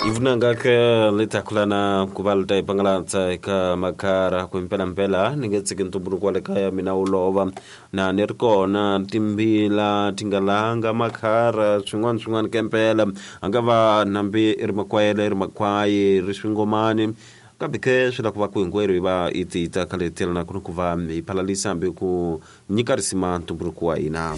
Ivnanga ka litakulana kubalta pangalansa ka makara kumpela ningetsikin tuburu kwale kaya minaulova na nerko na timbila tingalanga makara chungan kempela angava nambi irmakwaye rishwingomani kabike shila kuva kuingweru iba iti itakaletiela na kunukuva ipalalisa ambi ku nyikarisima tuburu kwa ina